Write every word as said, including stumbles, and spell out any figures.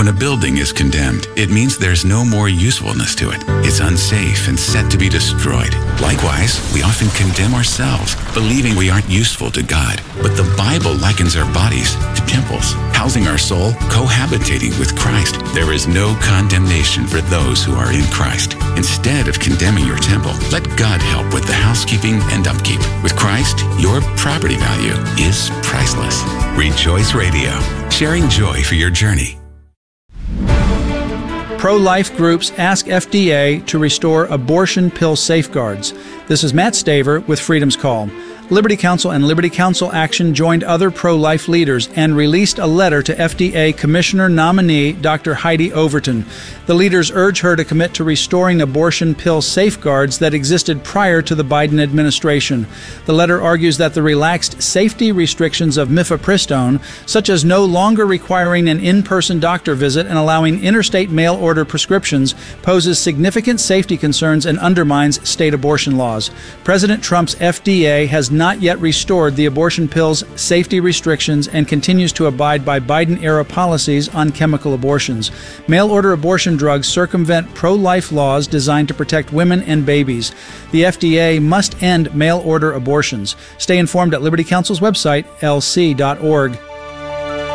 When a building is condemned, it means there's no more usefulness to it. It's unsafe and set to be destroyed. Likewise, we often condemn ourselves, believing we aren't useful to God. But the Bible likens our bodies to temples, housing our soul, cohabitating with Christ. There is no condemnation for those who are in Christ. Instead of condemning your temple, let God help with the housekeeping and upkeep. With Christ, your property value is priceless. Rejoice Radio, sharing joy for your journey. Pro-life groups ask F D A to restore abortion pill safeguards. This is Matt Staver with Freedom's Call. Liberty Counsel and Liberty Counsel Action joined other pro-life leaders and released a letter to F D A Commissioner nominee Doctor Heidi Overton. The leaders urge her to commit to restoring abortion pill safeguards that existed prior to the Biden administration. The letter argues that the relaxed safety restrictions of mifepristone, such as no longer requiring an in-person doctor visit and allowing interstate mail-order prescriptions, poses significant safety concerns and undermines state abortion laws. President Trump's F D A has not yet restored the abortion pill's safety restrictions and continues to abide by Biden-era policies on chemical abortions. Mail-order abortion drugs circumvent pro-life laws designed to protect women and babies. The F D A must end mail-order abortions. Stay informed at Liberty Counsel's website, L C dot org.